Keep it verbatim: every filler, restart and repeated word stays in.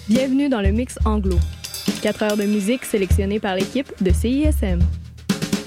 Bienvenue dans le Mix Anglo. Quatre heures de musique sélectionnée par l'équipe de C I S M.